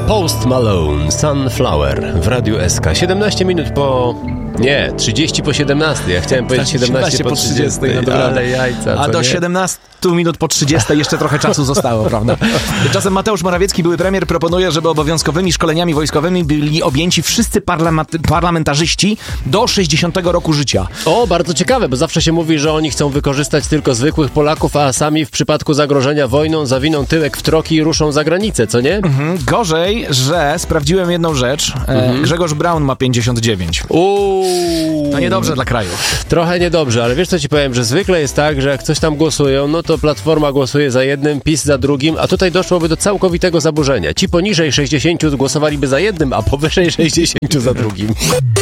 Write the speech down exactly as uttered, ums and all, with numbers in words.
Post Malone, Sunflower w Radiu S K. siedemnaście minut po... Nie, trzydzieści po siedemnastej. Ja chciałem powiedzieć siedemnaście po trzydziestej, no ale jajca. A do nie? siedemnastu minut po trzydziestej jeszcze trochę czasu zostało, prawda? Tymczasem Mateusz Morawiecki, były premier, proponuje, żeby obowiązkowymi szkoleniami wojskowymi byli objęci wszyscy parlament- parlamentarzyści do sześćdziesiątego roku życia. O, bardzo ciekawe, bo zawsze się mówi, że oni chcą wykorzystać tylko zwykłych Polaków, a sami w przypadku zagrożenia wojną zawiną tyłek w troki i ruszą za granicę, co nie? Mhm. Gorzej, że sprawdziłem jedną rzecz. Mhm. E, Grzegorz Braun ma pięćdziesiąt dziewięć. Uuu. To niedobrze dla kraju. Trochę niedobrze, ale wiesz co ci powiem, że zwykle jest tak, że jak coś tam głosują, no to Platforma głosuje za jednym, PiS za drugim, a tutaj doszłoby do całkowitego zaburzenia. Ci poniżej sześćdziesięciu głosowaliby za jednym, a powyżej sześćdziesięciu za drugim.